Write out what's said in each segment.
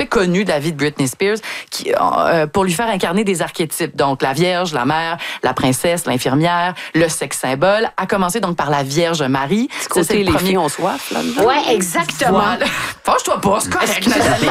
connu de la vie de Britney Spears pour lui faire incarner des archétypes. Donc, la Vierge, la mère, la princesse, l'infirmière, le sexe symbole, à commencer donc par la Vierge Marie. Ça, c'est les filles ont soif, là-dedans. Oui, exactement. Voilà. Fâche-toi pas, c'est correct, Nathalie.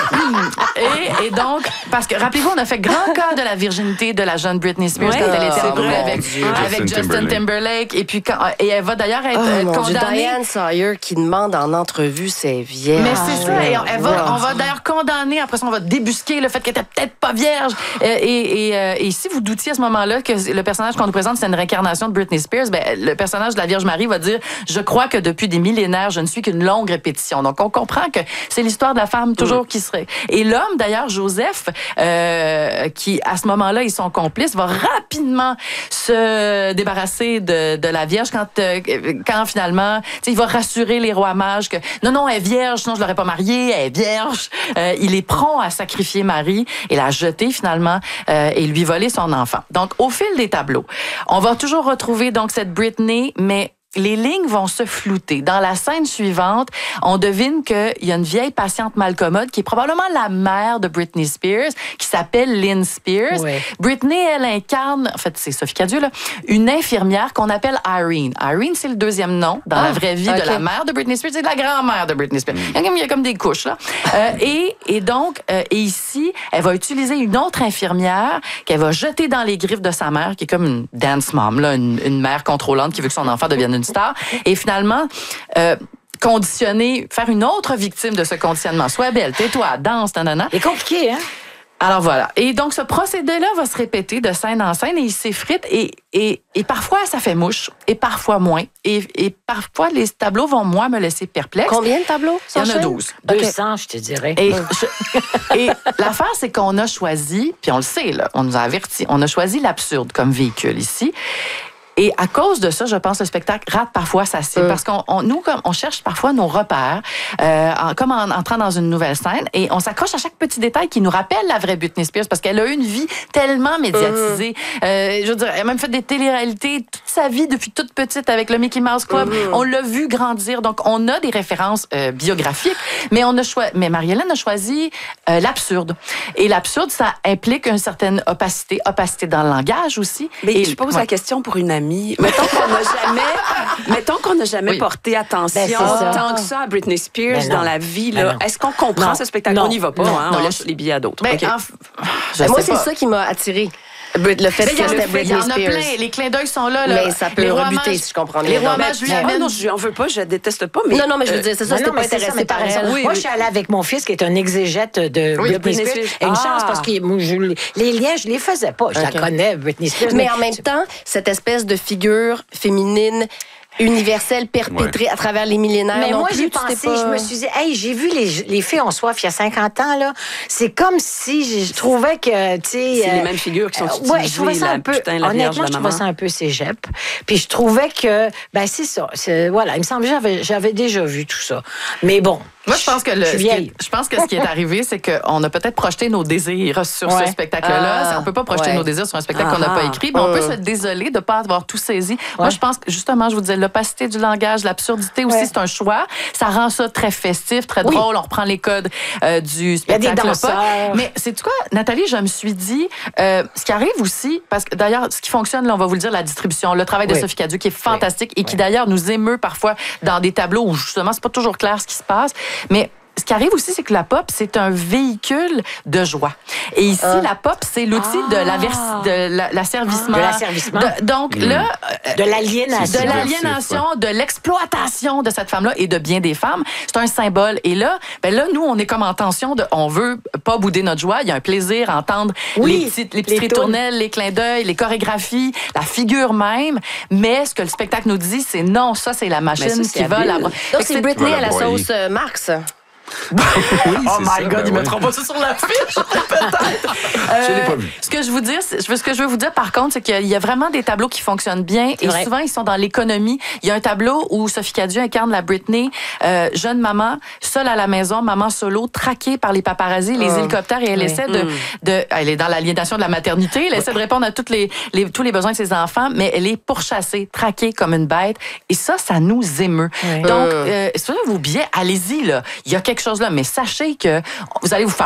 et donc, parce que, rappelez-vous, on a fait grand cas de la virginité de la jeune Britney Spears quand elle était en couple avec Justin Timberlake. Et puis, et elle va d'ailleurs être condamnée. Diane Sawyer qui demande en entrevue ses vierges. Mais c'est ça. Et on va d'ailleurs condamner. Après ça, on va débusquer le fait qu'elle était peut-être pas vierge. Et si vous doutiez à ce moment-là que le personnage qu'on nous présente, c'est une réincarnation de Britney Spears, ben, le personnage de la Vierge Marie va dire « Je crois que depuis des millénaires, je ne suis qu'une longue répétition. » Donc, on comprend que c'est l'histoire de la femme toujours qui serait. Et l'homme, d'ailleurs, Joseph, qui, à ce moment-là, ils sont complices, va rapidement se débarrasser de la Vierge quand finalement, il va rassurer les rois mages que non, elle est vierge, sinon je l'aurais pas mariée, elle est vierge. Il est prompt à sacrifier Marie et la jeter finalement et lui voler son enfant. Donc, au fil des tableaux, on va toujours retrouver donc cette Britney, mais les lignes vont se flouter. Dans la scène suivante, on devine qu'il y a une vieille patiente malcommode qui est probablement la mère de Britney Spears, qui s'appelle Lynn Spears. Oui. Britney, elle incarne, en fait, c'est Sophie Cadieux, là, une infirmière qu'on appelle Irene. Irene, c'est le deuxième nom dans la vraie vie de la mère de Britney Spears et de la grand-mère de Britney Spears. Il y a comme des couches, là. Et donc, ici, elle va utiliser une autre infirmière qu'elle va jeter dans les griffes de sa mère, qui est comme une dance mom, là, une mère contrôlante qui veut que son enfant devienne une star. Et finalement, faire une autre victime de ce conditionnement. Sois belle, tais-toi, danse, nanana. C'est compliqué, hein? Alors voilà. Et donc, ce procédé-là va se répéter de scène en scène et il s'effrite et parfois, ça fait mouche et parfois moins. Et parfois, les tableaux vont, moi, me laisser perplexe. Combien de tableaux? Il y en a 12. 200, je te dirais. Et l'affaire, c'est qu'on a choisi, puis on le sait, là, on nous a avertis, on a choisi l'absurde comme véhicule ici. Et à cause de ça, je pense que le spectacle rate parfois sa cible. Parce nous, comme on cherche parfois nos repères, comme en entrant dans une nouvelle scène, et on s'accroche à chaque petit détail qui nous rappelle la vraie Britney Spears, parce qu'elle a eu une vie tellement médiatisée. Je veux dire, elle a même fait des téléréalités toute sa vie depuis toute petite avec le Mickey Mouse Club. On l'a vu grandir. Donc, on a des références biographiques, mais mais Marie-Hélène a choisi l'absurde. Et l'absurde, ça implique une certaine opacité dans le langage aussi. Mais je pose la question pour une amie. Mettons qu'on n'a jamais porté attention tant que ça à Britney Spears dans la vie. Là. Est-ce qu'on comprend ce spectacle? On n'y va pas, on laisse les billets à d'autres. Moi, c'est ça qui m'a attirée. Le fait que c'était Britney Spears. Il y en a plein. Les clins d'œil sont là. Mais ça peut rebuter, si je comprends bien. Les rois mages lui amènent. Non, je n'en veux pas, je déteste pas. Mais non, mais je veux dire, c'est ça, c'était pas intéressant par exemple. Moi, je suis allée avec mon fils qui est un exégète de Britney Spears. Une chance parce que les liens, je les faisais pas. Je la connais, Britney Spears. Mais en même temps, cette espèce de figure féminine universelle perpétrée à travers les millénaires. Mais moi, j'ai pensé, je me suis dit, hey, j'ai vu les filles ont soif il y a 50 ans, là. C'est comme si je trouvais que, tu sais. C'est les mêmes figures qui sont utilisées. Ouais, je trouvais ça un peu. Honnêtement, je trouvais ça un peu cégep. Puis je trouvais que, c'est ça. Voilà, il me semble que j'avais déjà vu tout ça. Mais bon. Moi, je pense que ce qui est arrivé, c'est qu'on a peut-être projeté nos désirs sur ce spectacle-là. On peut pas projeter nos désirs sur un spectacle qu'on n'a pas écrit, mais on peut se désoler de ne pas avoir tout saisi. Moi, je pense que, justement, je vous disais, l'opacité du langage, l'absurdité aussi, c'est un choix. Ça rend ça très festif, très drôle. On reprend les codes du spectacle. Il y a des danseurs. Mais c'est quoi, Nathalie, je me suis dit, ce qui arrive aussi, parce que d'ailleurs, ce qui fonctionne, là, on va vous le dire, la distribution, le travail de Sophie Cadieux qui est fantastique et qui d'ailleurs nous émeut parfois dans des tableaux où justement, c'est pas toujours clair ce qui se passe. Mais ce qui arrive aussi, c'est que la pop, c'est un véhicule de joie. Et ici, la pop, c'est l'outil de l'asservissement. De l'asservissement. Donc là... De l'aliénation. De l'aliénation, de l'exploitation de cette femme-là et de bien des femmes. C'est un symbole. Et là, nous, on est comme en tension on veut pas bouder notre joie. Il y a un plaisir à entendre les petites ritournelles, les clins d'œil, les chorégraphies, la figure même. Mais ce que le spectacle nous dit, c'est non, ça, c'est la machine qui va là. Donc, c'est Britney à la sauce Marx. Oh my God, ils mettront pas ça sur l'affiche, peut-être. Je l'ai pas vu. Ce que je veux vous dire, par contre, c'est qu'il y a vraiment des tableaux qui fonctionnent bien et souvent, ils sont dans l'économie. Il y a un tableau où Sophie Cadieux incarne la Britney, jeune maman, seule à la maison, maman solo, traquée par les paparazzis, les hélicoptères, et elle essaie elle est dans l'aliénation de la maternité, elle essaie de répondre à tous les besoins de ses enfants, mais elle est pourchassée, traquée comme une bête. Et ça nous émeut. Donc, si vous avez vos billets, allez-y, là. Il y a quelque chose là, mais sachez que vous allez vous faire